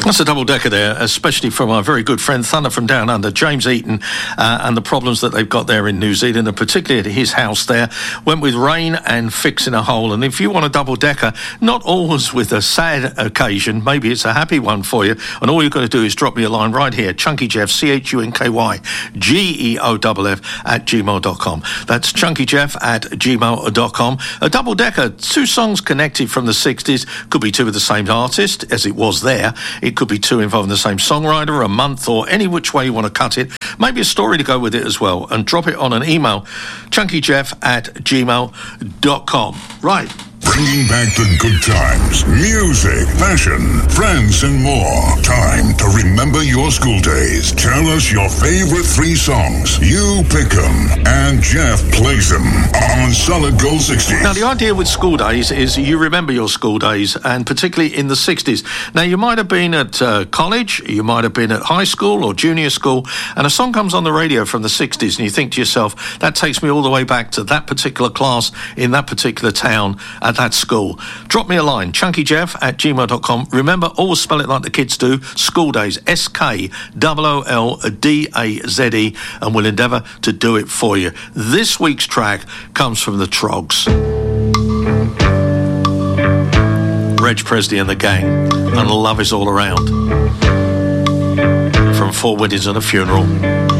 That's a double-decker there, especially from our very good friend Thunder from Down Under, James Eaton, and the problems that they've got there in New Zealand, and particularly at his house there. Went with Rain and Fixing a Hole. And if you want a double-decker, not always with a sad occasion, maybe it's a happy one for you, and all you've got to do is drop me a line right here, Chunky Jeff, CHUNKY, GEOFF @gmail.com. That's chunkyjeff @gmail.com. A double-decker, two songs connected from the 60s, could be two of the same artist, as it was there. It could be two involving the same songwriter, a month, or any which way you want to cut it. Maybe a story to go with it as well. And drop it on an email, chunkyjeff @gmail.com. Right. Bringing back the good times, music, fashion, friends, and more. Time to remember your school days. Tell us your favorite 3 songs. You pick them, and Jeff plays them on Solid Gold 60s. Now, the idea with school days is you remember your school days, and particularly in the 60s. Now, you might have been at college, you might have been at high school or junior school, and a song comes on the radio from the 60s, and you think to yourself, that takes me all the way back to that particular class in that particular town at that school. Drop me a line, chunkyjeff @gmail.com. Remember, always spell it like the kids do, school days, SKOOLDAZE, and we'll endeavour to do it for you. This week's track comes from the Trogs. Reg Presley and the gang, and Love Is All Around. From 4 Weddings and a Funeral.